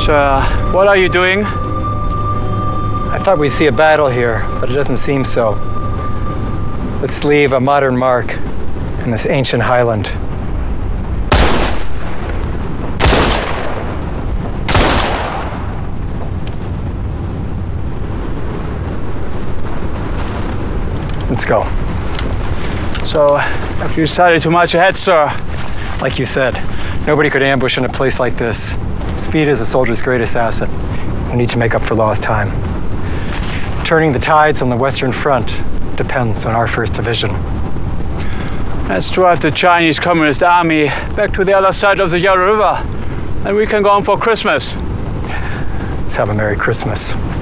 Sir, what are you doing? I thought we'd see a battle here, but it doesn't seem so. Let's leave a modern mark in this ancient highland. Let's go. So, have you decided to march ahead, sir? Like you said, nobody could ambush in a place like this. Speed is a soldier's greatest asset. We need to make up for lost time. Turning the tides on the Western Front depends on our 1st Division. Let's drive the Chinese Communist Army back to the other side of the Yarra River, and we can go on for Christmas. Let's have a Merry Christmas.